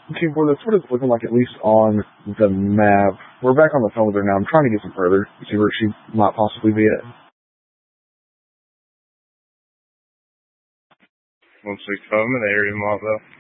Team 4, that's what it's looking like, at least on the map. We're back on the phone with her now. I'm trying to get some further, see where she might possibly be at. 165, I'm in the area, Marvell.